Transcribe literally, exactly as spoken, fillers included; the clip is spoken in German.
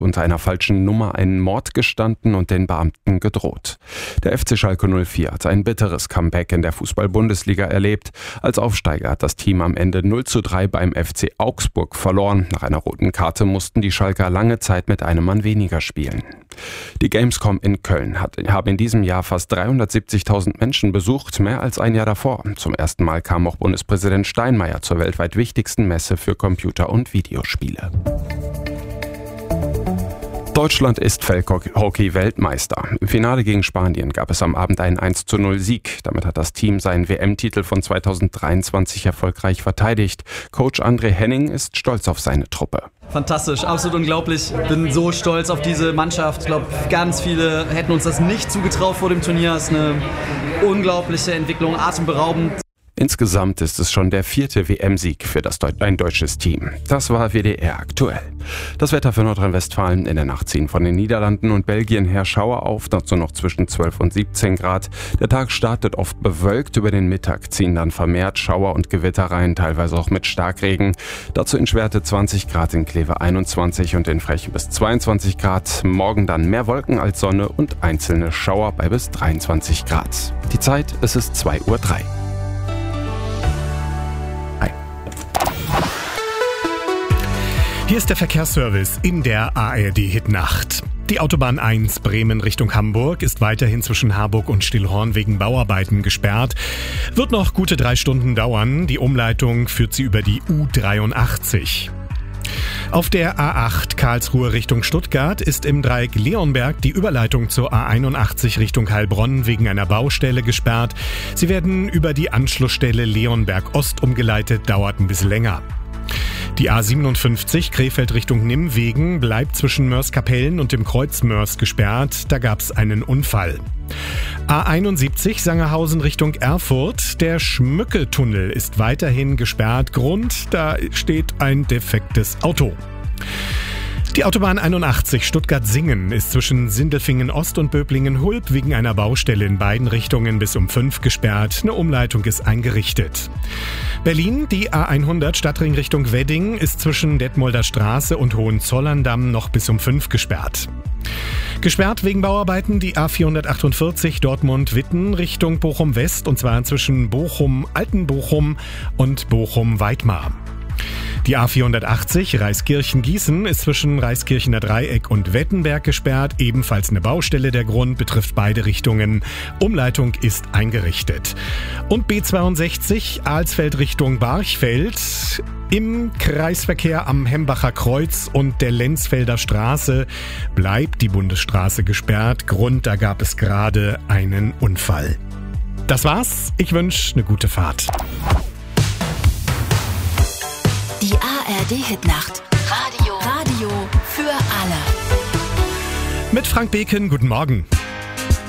unter einer falschen Nummer einen Mord gestanden und den Beamten gedroht. Der F C Schalke null vier hat ein bitteres Comeback in der Fußball-Bundesliga erlebt. Als Aufsteiger hat das Team am Ende null zu drei beim F C Augsburg verloren. Nach einer roten Karte mussten die Schalker lange Zeit mit einem Mann weniger spielen. Die Gamescom in Köln hat, haben in diesem Jahr fast dreihundertsiebzigtausend Menschen besucht, mehr als ein Jahr davor. Zum ersten Mal kam auch Bundespräsident Steinmeier zur weltweit wichtigsten Messe für Computer- und Videospiele. Deutschland ist Feldhockey-Weltmeister. Im Finale gegen Spanien gab es am Abend einen eins zu null Sieg. Damit hat das Team seinen W M-Titel von zweitausenddreiundzwanzig erfolgreich verteidigt. Coach André Henning ist stolz auf seine Truppe. Fantastisch, absolut unglaublich. Bin so stolz auf diese Mannschaft. Ich glaube, ganz viele hätten uns das nicht zugetraut vor dem Turnier. Es ist eine unglaubliche Entwicklung, atemberaubend. Insgesamt ist es schon der vierte W M-Sieg für das Deu- ein deutsches Team. Das war W D R aktuell. Das Wetter für Nordrhein-Westfalen: in der Nacht ziehen von den Niederlanden und Belgien her Schauer auf, dazu noch zwischen zwölf und siebzehn Grad. Der Tag startet oft bewölkt, über den Mittag ziehen dann vermehrt Schauer und Gewitter rein, teilweise auch mit Starkregen. Dazu in Schwerte zwanzig Grad, in Kleve einundzwanzig und in Frechen bis zweiundzwanzig Grad. Morgen dann mehr Wolken als Sonne und einzelne Schauer bei bis dreiundzwanzig Grad. Die Zeit, es ist zwei Uhr drei. Hier ist der Verkehrsservice in der A R D-Hitnacht. Die Autobahn eins Bremen Richtung Hamburg ist weiterhin zwischen Harburg und Stillhorn wegen Bauarbeiten gesperrt. Wird noch gute drei Stunden dauern. Die Umleitung führt sie über die U dreiundachtzig. Auf der A acht Karlsruhe Richtung Stuttgart ist im Dreieck Leonberg die Überleitung zur A einundachtzig Richtung Heilbronn wegen einer Baustelle gesperrt. Sie werden über die Anschlussstelle Leonberg Ost umgeleitet, dauert ein bisschen länger. Die A siebenundfünfzig Krefeld Richtung Nimwegen bleibt zwischen Mörs-Kapellen und dem Kreuz Mörs gesperrt. Da gab es einen Unfall. A einundsiebzig Sangerhausen Richtung Erfurt. Der Schmücke-Tunnel ist weiterhin gesperrt. Grund, da steht ein defektes Auto. Die Autobahn einundachtzig Stuttgart-Singen ist zwischen Sindelfingen Ost und Böblingen-Hulb wegen einer Baustelle in beiden Richtungen bis um fünf gesperrt. Eine Umleitung ist eingerichtet. Berlin, die A hundert Stadtring Richtung Wedding ist zwischen Detmolder Straße und Hohenzollern-Damm noch bis um fünf gesperrt. Gesperrt wegen Bauarbeiten die A vierhundertachtundvierzig Dortmund-Witten Richtung Bochum-West, und zwar zwischen Bochum-Altenbochum und Bochum-Weidmar. Die A vierhundertachtzig Reiskirchen-Gießen ist zwischen Reiskirchener Dreieck und Wettenberg gesperrt, ebenfalls eine Baustelle. Der Grund betrifft beide Richtungen. Umleitung ist eingerichtet. Und B zweiundsechzig Alsfeld Richtung Barchfeld. Im Kreisverkehr am Hembacher Kreuz und der Lenzfelder Straße bleibt die Bundesstraße gesperrt. Grund, da gab es gerade einen Unfall. Das war's. Ich wünsche eine gute Fahrt. Die A R D-Hitnacht. Radio. Radio für alle. Mit Frank Beken, guten Morgen.